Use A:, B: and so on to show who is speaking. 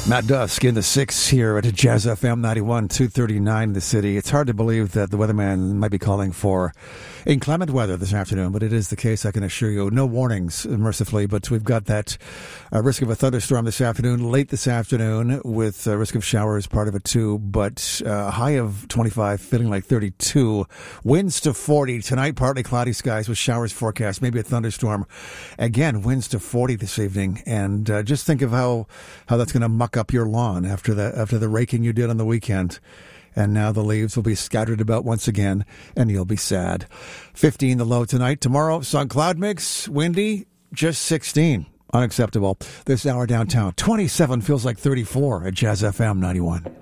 A: Matt Dusk in the 6 here at Jazz FM 91, 239 in the city. It's hard to believe that the weatherman might be calling for inclement weather this afternoon, but it is the case, I can assure you. No warnings, mercifully, but we've got that risk of a thunderstorm this afternoon, late this afternoon, with risk of showers, part of it too, but high of 25, feeling like 32. Winds to 40. Tonight, partly cloudy skies with showers forecast, maybe a thunderstorm. Again, winds to 40 this evening, and just think of how that's going to muck up your lawn after the raking you did on the weekend. And now the leaves will be scattered about once again, and you'll be sad. 15 the low tonight. Tomorrow, sun cloud mix, windy, just 16. Unacceptable. This hour downtown, 27 feels like 34 at Jazz FM 91.